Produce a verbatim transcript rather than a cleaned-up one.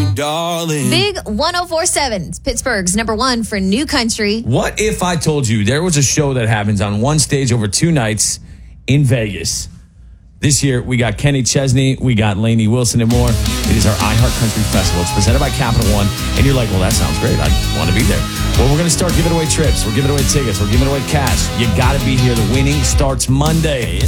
you, darling. Big one oh four point seven. It's Pittsburgh's number one for new country. What if I told you there was a show that happens on one stage over two nights in Vegas? This year, we got Kenny Chesney, we got Lainey Wilson and more. It is our iHeart Country Festival. It's presented by Capital One. And you're like, well, that sounds great. I want to be there. Well, we're going to start giving away trips. We're giving away tickets. We're giving away cash. You got to be here. The winning starts Monday.